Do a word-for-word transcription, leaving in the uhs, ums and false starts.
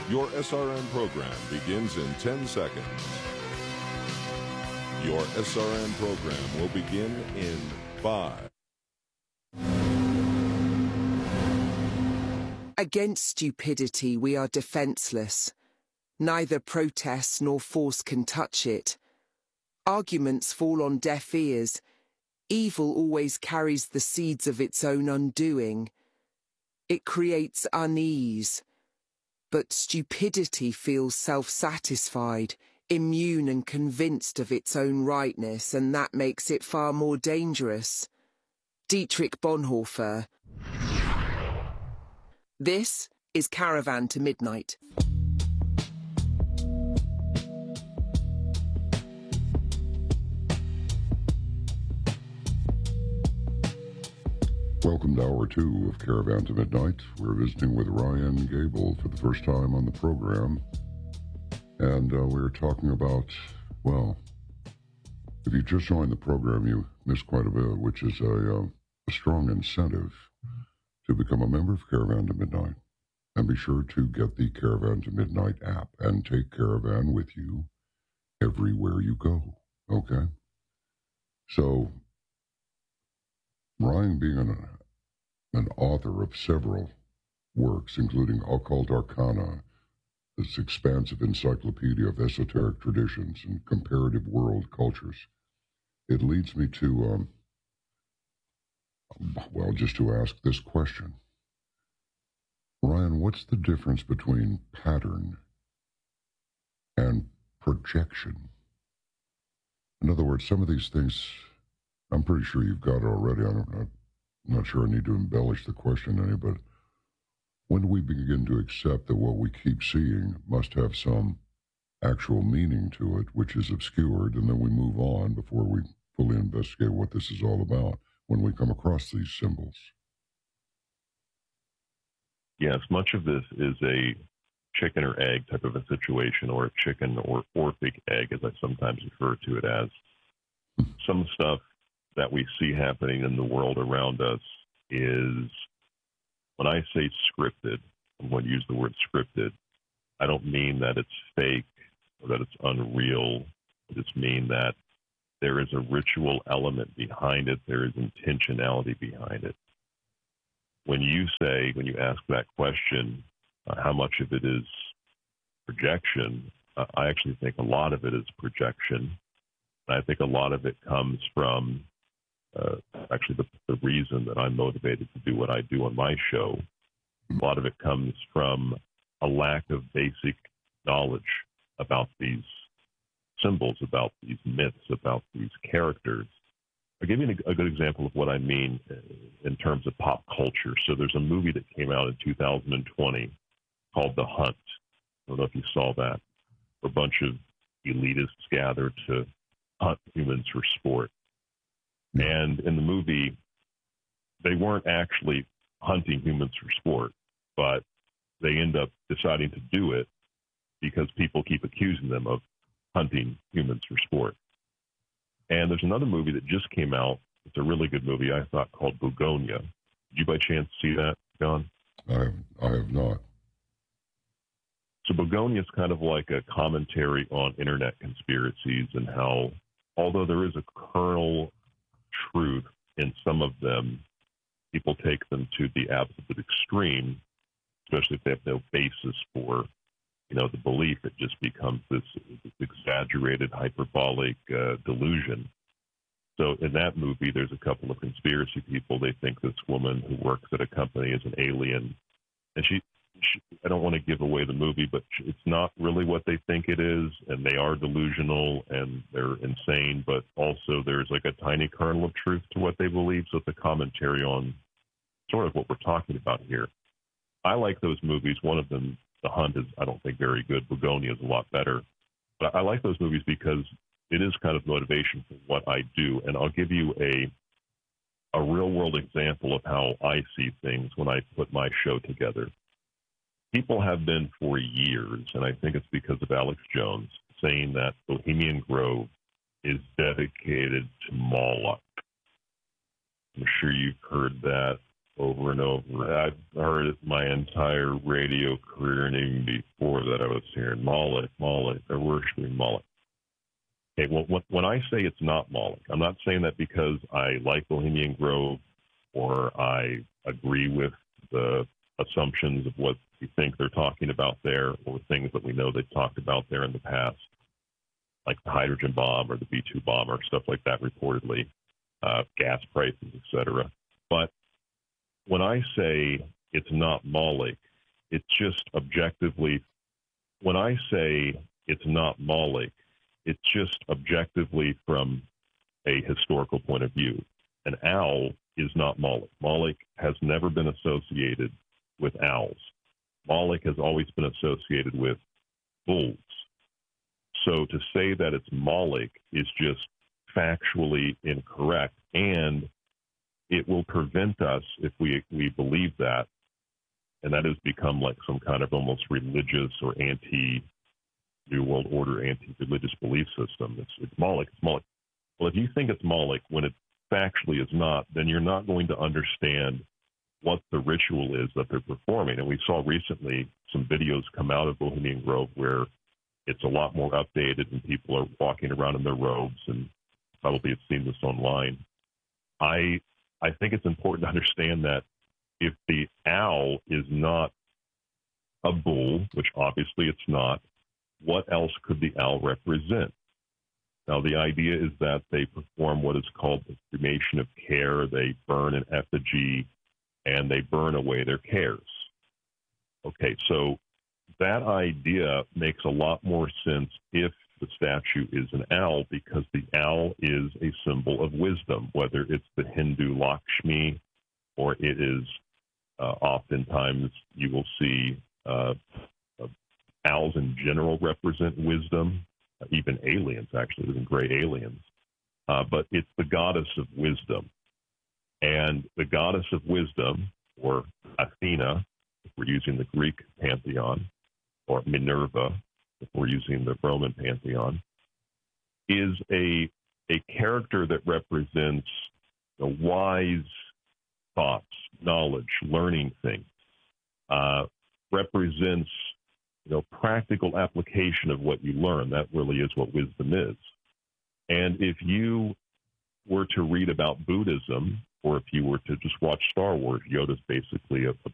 Your S R N program begins in ten seconds. Your S R N program will begin in five. Against stupidity, we are defenseless. Neither protest nor force can touch it. Arguments fall on deaf ears. Evil always carries the seeds of its own undoing. It creates unease. But stupidity feels self-satisfied, immune and convinced of its own rightness, and that makes it far more dangerous. Dietrich Bonhoeffer. This is Caravan to Midnight. Welcome to Hour two of Caravan to Midnight. We're visiting with Ryan Gable for the first time on the program. And uh, we're talking about, well, if you just joined the program, you missed quite a bit, which is a, uh, a strong incentive to become a member of Caravan to Midnight. And be sure to get the Caravan to Midnight app and take Caravan with you everywhere you go, okay? So, Ryan being an, an author of several works, including Occult Arcana, this expansive encyclopedia of esoteric traditions and comparative world cultures, it leads me to, um, well, just to ask this question. Ryan, what's the difference between pattern and projection? In other words, some of these things, I'm pretty sure you've got it already. I don't, I'm not sure I need to embellish the question any, but when do we begin to accept that what we keep seeing must have some actual meaning to it, which is obscured, and then we move on before we fully investigate what this is all about when we come across these symbols? Yes, much of this is a chicken or egg type of a situation, or a chicken or Orphic egg, as I sometimes refer to it as. Some stuff that we see happening in the world around us is, when I say scripted, I'm going to use the word scripted, I don't mean that it's fake or that it's unreal. I just mean that there is a ritual element behind it. There is intentionality behind it. When you say, when you ask that question, uh, how much of it is projection, uh, I actually think a lot of it is projection. And I think a lot of it comes from uh, actually the, the reason that I'm motivated to do what I do on my show. A lot of it comes from a lack of basic knowledge about these symbols, about these myths, about these characters. I'll give you a good example of what I mean in terms of pop culture. So there's a movie that came out in two thousand twenty called The Hunt. I don't know if you saw that. A bunch of elitists gathered to hunt humans for sport. And in the movie, they weren't actually hunting humans for sport, but they end up deciding to do it because people keep accusing them of hunting humans for sport. And there's another movie that just came out. It's a really good movie, I thought, called Bugonia. Did you by chance see that, John? I have, I have not. So Bugonia is kind of like a commentary on internet conspiracies and how, although there is a kernel truth in some of them, people take them to the absolute extreme, especially if they have no basis for, you know, the belief. It just becomes this, this exaggerated, hyperbolic uh, delusion. So in that movie, there's a couple of conspiracy people. They think this woman who works at a company is an alien. And she, she I don't want to give away the movie, but it's not really what they think it is. And they are delusional and they're insane. But also there's like a tiny kernel of truth to what they believe. So it's a commentary on sort of what we're talking about here. I like those movies. One of them, The Hunt, is, I don't think, very good. Bugonia is a lot better. But I like those movies because it is kind of motivation for what I do. And I'll give you a a real-world example of how I see things when I put my show together. People have been for years, and I think it's because of Alex Jones, saying that Bohemian Grove is dedicated to Moloch. I'm sure you've heard that. over and over. I've heard it my entire radio career, and even before that I was hearing Moloch, Moloch, they're worshiping Moloch. Okay, well, when I say it's not Moloch, I'm not saying that because I like Bohemian Grove or I agree with the assumptions of what we think they're talking about there or things that we know they've talked about there in the past, like the hydrogen bomb or the B two bomb or stuff like that reportedly, uh, gas prices, et cetera. But when I say it's not Moloch, it's just objectively, when I say it's not Moloch, it's just objectively from a historical point of view. An owl is not Moloch. Moloch has never been associated with owls. Moloch has always been associated with bulls. So to say that it's Moloch is just factually incorrect, and it will prevent us, if we, we believe that, and that has become like some kind of almost religious or anti-New World Order, anti-religious belief system. It's, it's Moloch, it's Moloch. Well, if you think it's Moloch when it factually is not, then you're not going to understand what the ritual is that they're performing. And we saw recently some videos come out of Bohemian Grove where it's a lot more updated and people are walking around in their robes, and probably have seen this online. I I think it's important to understand that if the owl is not a bull, which obviously it's not, what else could the owl represent? Now, the idea is that they perform what is called the cremation of care. They burn an effigy, and they burn away their cares. Okay, so that idea makes a lot more sense if the statue is an owl, because the owl is a symbol of wisdom, whether it's the Hindu Lakshmi or it is uh, oftentimes you will see uh, uh, owls in general represent wisdom, uh, even aliens, actually, even gray aliens. Uh, but it's the goddess of wisdom. And the goddess of wisdom, or Athena, if we're using the Greek pantheon, or Minerva, if we're using the Roman pantheon, is a a character that represents the wise thoughts, knowledge, learning things, uh, represents you know practical application of what you learn. That really is what wisdom is. And if you were to read about Buddhism, or if you were to just watch Star Wars, Yoda's basically a, a